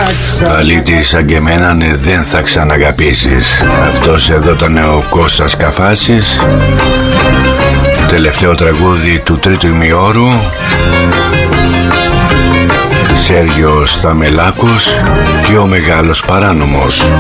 Αλήτη σαν και εμένα, ναι, δεν θα ξαναγαπήσεις. Αυτός εδώ ήταν ο Κώστας Καφάσης. Τελευταίο τραγούδι του τρίτου ημιώρου. Σέργιος Σταμελάκος και ο Μεγάλος Παράνομος.